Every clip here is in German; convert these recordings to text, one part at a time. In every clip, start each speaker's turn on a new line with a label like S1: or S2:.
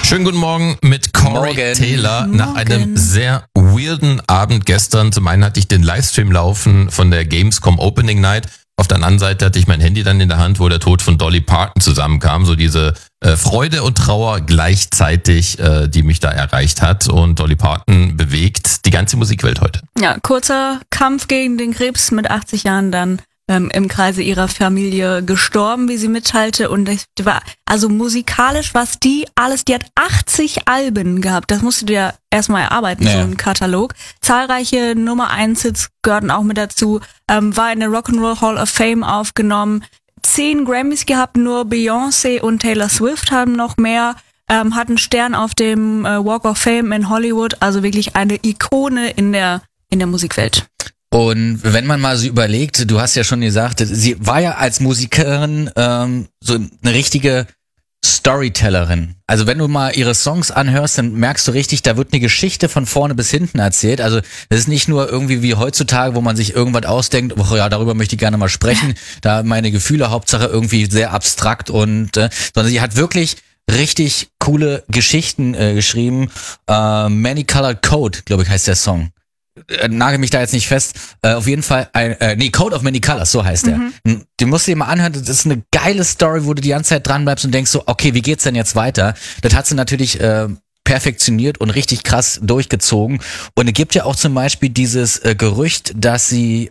S1: Schönen guten Morgen mit Corey Taylor. Nach einem sehr weirden Abend gestern. Zum einen hatte ich den Livestream laufen von der Gamescom Opening Night. Auf der anderen Seite hatte ich mein Handy dann in der Hand, wo der Tod von Dolly Parton zusammenkam. So diese Freude und Trauer gleichzeitig, die mich da erreicht hat. Und Dolly Parton bewegt die ganze Musikwelt heute.
S2: Ja, kurzer Kampf gegen den Krebs, mit 80 Jahren dann im Kreise ihrer Familie gestorben, wie sie mitteilte. Und das war, also musikalisch, was die hat 80 Alben gehabt. Das musst du dir erstmal erarbeiten, so ein Katalog. Zahlreiche Nummer-1-Hits gehörten auch mit dazu. War in der Rock'n'Roll Hall of Fame aufgenommen. 10 Grammys gehabt, nur Beyoncé und Taylor Swift haben noch mehr. Hatten Stern auf dem Walk of Fame in Hollywood. Also wirklich eine Ikone in der Musikwelt.
S3: Und wenn man mal so überlegt, du hast ja schon gesagt, sie war ja als Musikerin so eine richtige Storytellerin. Also wenn du mal ihre Songs anhörst, dann merkst du richtig, da wird eine Geschichte von vorne bis hinten erzählt. Also das ist nicht nur irgendwie wie heutzutage, wo man sich irgendwas ausdenkt, oh ja, darüber möchte ich gerne mal sprechen, da meine Gefühle Hauptsache irgendwie sehr abstrakt und sondern sie hat wirklich richtig coole Geschichten geschrieben. Many Colored Code, glaube ich, heißt der Song. Nagel mich da jetzt nicht fest. Auf jeden Fall Code of Many Colors, so heißt der. Den musst du dir mal anhören, das ist eine geile Story, wo du die ganze Zeit dran bleibst und denkst so, okay, wie geht's denn jetzt weiter? Das hat sie natürlich perfektioniert und richtig krass durchgezogen. Und es gibt ja auch zum Beispiel dieses Gerücht, dass sie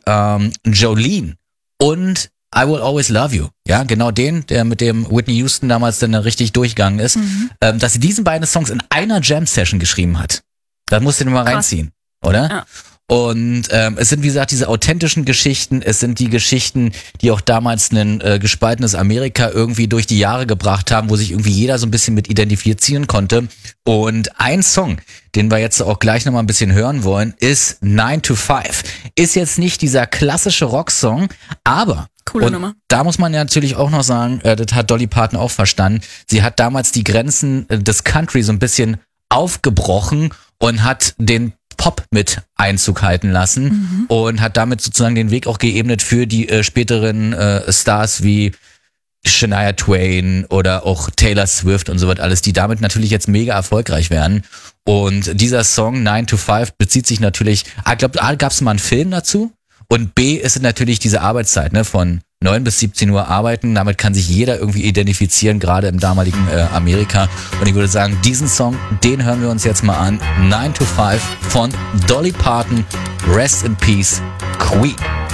S3: Jolene und I Will Always Love You, ja, genau der mit dem Whitney Houston damals dann richtig durchgegangen ist, dass sie diesen beiden Songs in einer Jam-Session geschrieben hat. Da musst du dir mal reinziehen. Oder? Ja. Und es sind, wie gesagt, diese authentischen Geschichten, es sind die Geschichten, die auch damals ein gespaltenes Amerika irgendwie durch die Jahre gebracht haben, wo sich irgendwie jeder so ein bisschen mit identifizieren konnte. Und ein Song, den wir jetzt auch gleich nochmal ein bisschen hören wollen, ist 9 to 5. Ist jetzt nicht dieser klassische Rocksong, aber
S2: coole Nummer.
S3: Da muss man ja natürlich auch noch sagen, das hat Dolly Parton auch verstanden. Sie hat damals die Grenzen des Country so ein bisschen aufgebrochen und hat den Pop mit Einzug halten lassen und hat damit sozusagen den Weg auch geebnet für die späteren Stars wie Shania Twain oder auch Taylor Swift und so was alles, die damit natürlich jetzt mega erfolgreich werden. Und dieser Song 9 to 5 bezieht sich natürlich, ich glaube, gab es mal einen Film dazu und B ist natürlich diese Arbeitszeit, ne, von 9 bis 17 Uhr arbeiten, damit kann sich jeder irgendwie identifizieren, gerade im damaligen Amerika. Und ich würde sagen, diesen Song, den hören wir uns jetzt mal an. 9 to 5 von Dolly Parton. Rest in Peace, Queen.